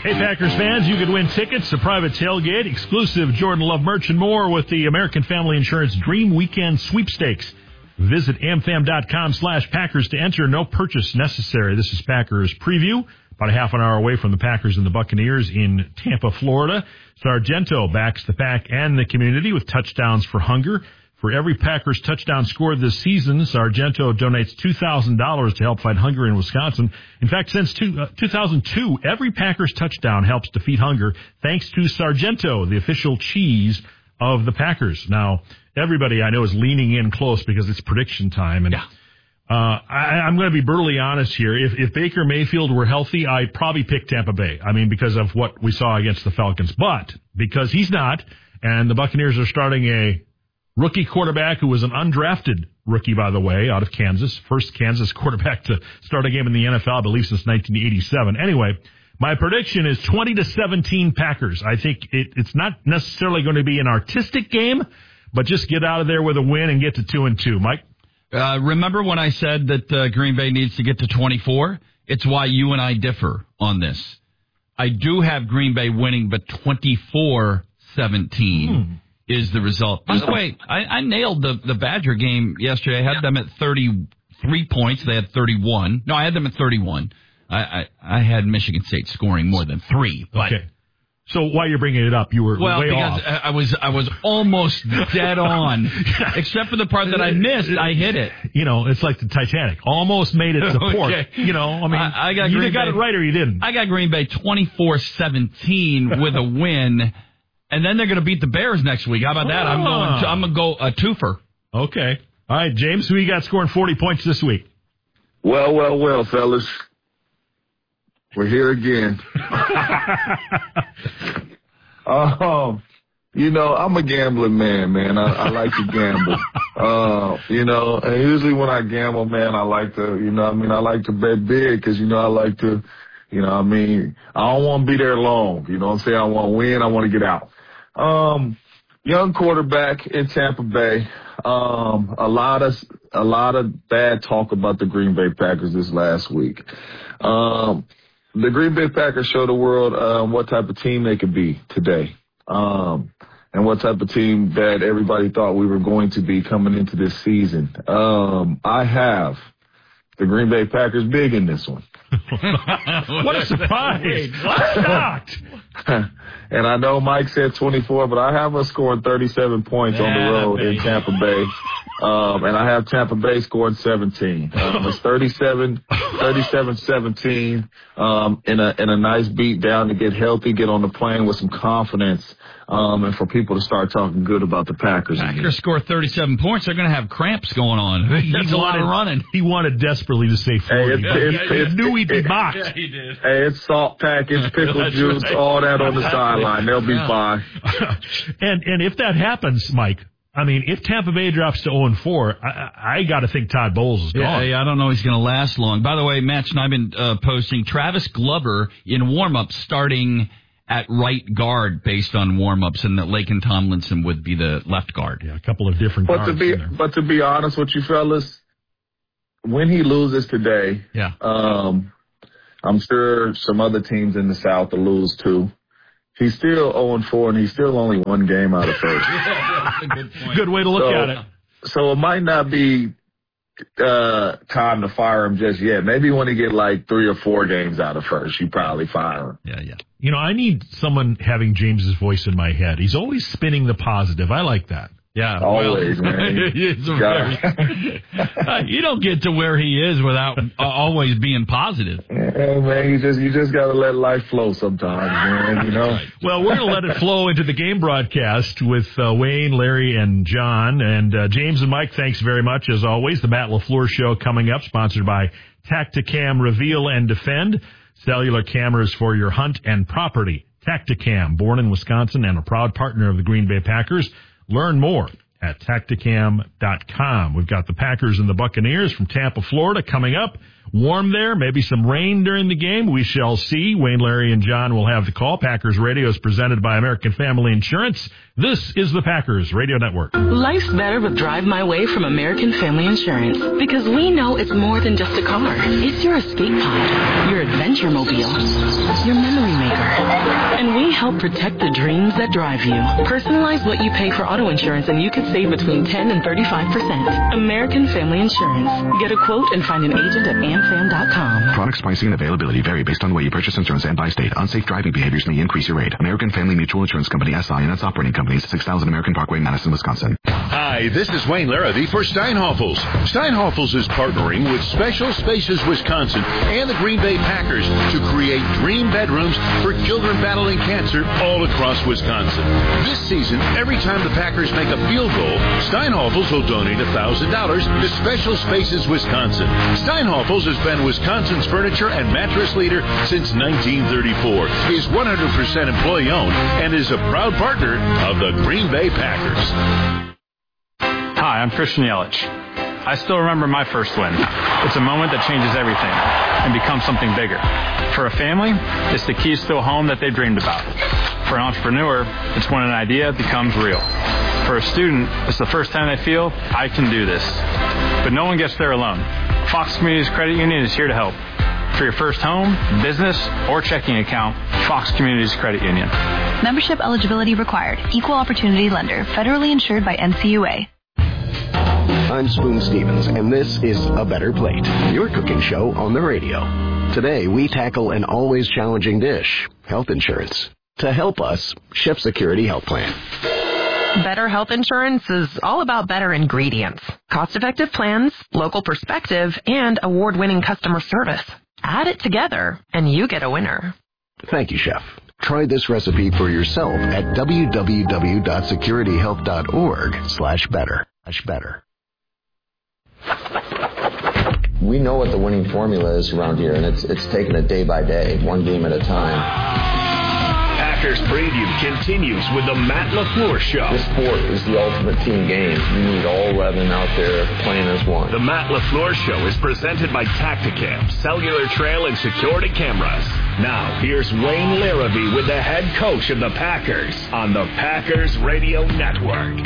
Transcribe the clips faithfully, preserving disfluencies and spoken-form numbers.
Hey, Packers fans, you could win tickets to private tailgate, exclusive Jordan Love merch, and more with the American Family Insurance Dream Weekend Sweepstakes. Visit amfam.com slash Packers to enter. No purchase necessary. This is Packers Preview, about a half an hour away from the Packers and the Buccaneers in Tampa, Florida. Sargento backs the Pack and the community with touchdowns for hunger. For every Packers touchdown scored this season, Sargento donates two thousand dollars to help fight hunger in Wisconsin. In fact, since two, uh, two thousand two, every Packers touchdown helps defeat hunger thanks to Sargento, the official cheese of the Packers. Now, everybody I know is leaning in close because it's prediction time. And yeah. uh, I, I'm going to be brutally honest here. If, if Baker Mayfield were healthy, I'd probably pick Tampa Bay. I mean, because of what we saw against the Falcons. But because he's not, and the Buccaneers are starting a rookie quarterback who was an undrafted rookie, by the way, out of Kansas. First Kansas quarterback to start a game in the N F L, I believe, since nineteen eighty-seven. Anyway, my prediction is twenty to seventeen Packers. I think it, it's not necessarily going to be an artistic game, but just get out of there with a win and get to two and two. Mike? Uh, remember when I said that uh, Green Bay needs to get to twenty-four? It's why you and I differ on this. I do have Green Bay winning, but twenty-four seventeen. Hmm. Is the result. By the way, I, I nailed the, the Badger game yesterday. I had yeah. them at thirty-three points. They had thirty-one. No, I had them at thirty-one. I, I, I had Michigan State scoring more than three. But okay. So why you're bringing it up? You were well, way because off. I was I was almost dead on, except for the part that I missed. I hit it. You know, it's like the Titanic. Almost made it to port. Okay. You know, I mean, I, I got you either got it right or you didn't. I got Green Bay twenty-four seventeen with a win. And then they're going to beat the Bears next week. How about that? I'm going. To, I'm going to go a twofer. Okay. All right, James, who you got scoring forty points this week? Well, well, well, fellas. We're here again. um, you know, I'm a gambling man, man. I, I like to gamble. Uh, you know, and usually when I gamble, man, I like to, you know, I mean, I like to bet big because, you know, I like to, you know, I mean, I don't want to be there long. You know what I'm saying? I want to win. I want to get out. Um, young quarterback in Tampa Bay. Um, a lot of, a lot of bad talk about the Green Bay Packers this last week. Um, the Green Bay Packers show the world, um, what type of team they could be today. Um, and what type of team that everybody thought we were going to be coming into this season. Um, I have the Green Bay Packers big in this one. What a surprise. I'm shocked. And I know Mike said twenty-four, but I have us scoring thirty-seven points yeah, on the road in Tampa Bay. Um, and I have Tampa Bay scoring seventeen. Um, it's thirty-seven, thirty-seven seventeen, um, in a, in a nice beat down to get healthy, get on the plane with some confidence. Um, and for people to start talking good about the Packers. Packers score thirty-seven points. They're going to have cramps going on. That's a lot of running. He wanted desperately to say forty. Hey, it's, yeah, it's, yeah, it's, he knew he'd be mocked. Yeah, he did. Hey, it's salt package, pickle juice, right. all that on the sideline. They'll be yeah. fine. and and if that happens, Mike, I mean, if Tampa Bay drops to oh and four, I, I got to think Todd Bowles is gone. Yeah, I don't know he's going to last long. By the way, Matt Schneidman uh, posting Travis Glover in warm-up starting at right guard based on warm-ups, and that Laken Tomlinson would be the left guard. Yeah, a couple of different but guards. To be, but to be honest with you fellas, when he loses today, yeah. um, I'm sure some other teams in the South will lose too. He's still oh and four, and he's still only one game out of first. Yeah, that's a good point. Good way to look so, at it. So it might not be uh, time to fire him just yet. Maybe when he get like three or four games out of first, you probably fire him. Yeah, yeah. You know, I need someone having James's voice in my head. He's always spinning the positive. I like that. Yeah, always, well, man. very, you don't get to where he is without uh, always being positive. Yeah, man, you just you just got to let life flow sometimes, man. You know. Well, we're going to let it flow into the game broadcast with uh, Wayne, Larry, and John, and uh, James and Mike. Thanks very much as always. The Matt LaFleur Show coming up, sponsored by Tacticam Reveal and Defend, cellular cameras for your hunt and property. Tacticam, born in Wisconsin and a proud partner of the Green Bay Packers. Learn more at Tacticam dot com. We've got the Packers and the Buccaneers from Tampa, Florida coming up. warm there, maybe some rain during the game. We shall see. Wayne, Larry, and John will have the call. Packers Radio is presented by American Family Insurance. This is the Packers Radio Network. Life's better with Drive My Way from American Family Insurance, because we know it's more than just a car. It's your escape pod, your adventure mobile, your memory maker. And we help protect the dreams that drive you. Personalize what you pay for auto insurance and you could save between ten and thirty-five percent. American Family Insurance. Get a quote and find an agent at amfam dot com. Products, pricing, and availability vary based on the way you purchase insurance and by state. Unsafe driving behaviors may increase your rate. American Family Mutual Insurance Company, S I and its operating companies, six thousand American Parkway, Madison, Wisconsin. Hi, this is Wayne Larrabee for Steinhoffels. Steinhoffels is partnering with Special Spaces Wisconsin and the Green Bay Packers to create dream bedrooms for children battling cancer all across Wisconsin. This season, every time the Packers make a field goal, Steinhoffels will donate one thousand dollars to Special Spaces Wisconsin. Steinhoffels has been Wisconsin's furniture and mattress leader since nineteen thirty-four, is one hundred percent employee-owned, and is a proud partner of the Green Bay Packers. Hi, I'm Christian Yelich. I still remember my first win. It's a moment that changes everything and becomes something bigger. For a family, it's the keys to a home that they dreamed about. For an entrepreneur, it's when an idea becomes real. For a student, it's the first time they feel, I can do this. But no one gets there alone. Fox Communities Credit Union is here to help. For your first home, business, or checking account, Fox Communities Credit Union. Membership eligibility required. Equal opportunity lender. Federally insured by N C U A. I'm Spoon Stevens, and this is A Better Plate, your cooking show on the radio. Today, we tackle an always challenging dish, health insurance. To help us, Chef Security Health Plan. Better health insurance is all about better ingredients, cost-effective plans, local perspective, and award-winning customer service. Add it together, and you get a winner. Thank you, Chef. Try this recipe for yourself at www.securityhealth.org slash better. Slash better. We know what the winning formula is around here, and it's it's taking it day by day, one game at a time. Packers Preview continues with the Matt LaFleur Show. This sport is the ultimate team game. You need all eleven out there playing as one. The Matt LaFleur Show is presented by Tacticam, cellular trail and security cameras. Now, here's Wayne Larrabee with the head coach of the Packers on the Packers Radio Network.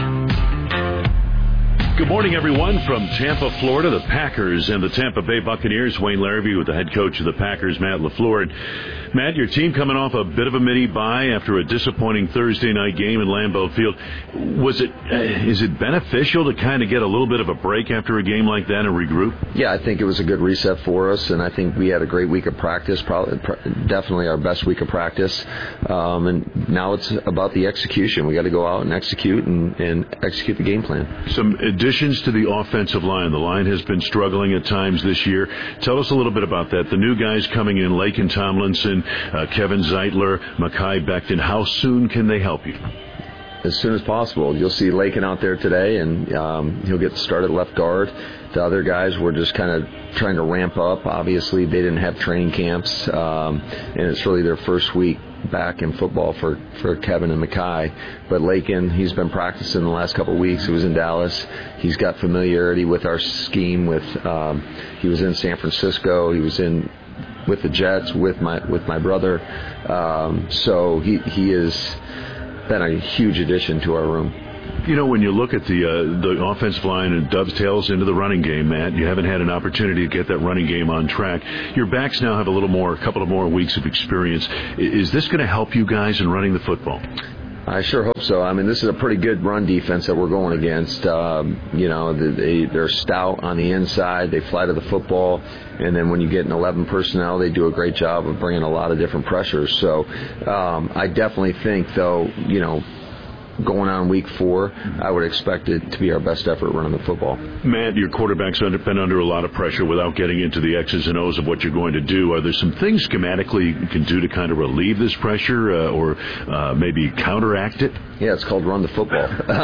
Good morning, everyone. From Tampa, Florida, the Packers and the Tampa Bay Buccaneers. Wayne Larrabee with the head coach of the Packers, Matt LaFleur. And Matt, your team coming off a bit of a mini bye after a disappointing Thursday night game in Lambeau Field. Was it uh, is it beneficial to kind of get a little bit of a break after a game like that and regroup? Yeah, I think it was a good reset for us, and I think we had a great week of practice, probably definitely our best week of practice. Um, and now it's about the execution. We got to go out and execute and, and execute the game plan. Some additions to the offensive line. The line has been struggling at times this year. Tell us a little bit about that. The new guys coming in, Laken Tomlinson, uh, Kevin Zeitler, Mekhi Becton. How soon can they help you? As soon as possible. You'll see Laken out there today, and um, he'll get started left guard. The other guys were just kind of trying to ramp up. Obviously, they didn't have training camps, um, and it's really their first week back in football for, for Kevin and Mekhi. But Laken, he's been practicing the last couple of weeks. He was in Dallas. He's got familiarity with our scheme. With um, he was in San Francisco. He was in with the Jets with my with my brother. Um, so he he has been a huge addition to our room. You know, when you look at the uh, the offensive line and dovetails into the running game, Matt, you haven't had an opportunity to get that running game on track. Your backs now have a little more, a couple of more weeks of experience. Is this going to help you guys in running the football? I sure hope so. I mean, this is a pretty good run defense that we're going against. Um, you know, they, they're stout on the inside. They fly to the football. And then when you get an eleven personnel, they do a great job of bringing a lot of different pressures. So um, I definitely think, though, you know, going on week four, I would expect it to be our best effort running the football. Matt, your quarterback's under, been under a lot of pressure without getting into the X's and O's of what you're going to do. Are there some things schematically you can do to kind of relieve this pressure uh, or uh, maybe counteract it? Yeah, it's called run the football.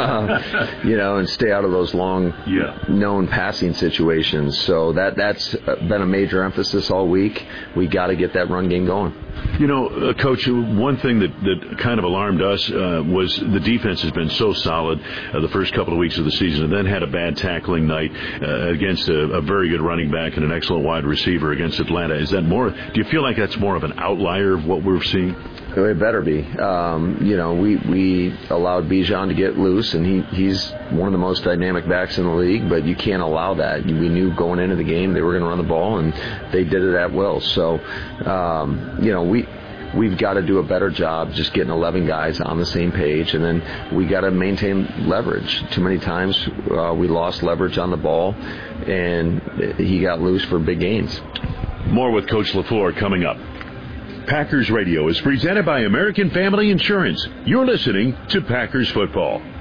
uh, you know, and stay out of those long, yeah. known passing situations. So that, that's been a major emphasis all week. We got to get that run game going. You know, uh, Coach, one thing that, that kind of alarmed us uh, was the defense has been so solid uh, the first couple of weeks of the season, and then had a bad tackling night uh, against a, a very good running back and an excellent wide receiver against Atlanta. Is that more? Do you feel like that's more of an outlier of what we're seeing? It better be. Um, you know, we we allowed Bijan to get loose, and he, he's one of the most dynamic backs in the league, but you can't allow that. We knew going into the game they were going to run the ball, and they did it at will. So, um, you know, we, we've got to do a better job just getting eleven guys on the same page, and then we got to maintain leverage. Too many times uh, we lost leverage on the ball, and he got loose for big gains. More with Coach LaFleur coming up. Packers Radio is presented by American Family Insurance. You're listening to Packers Football.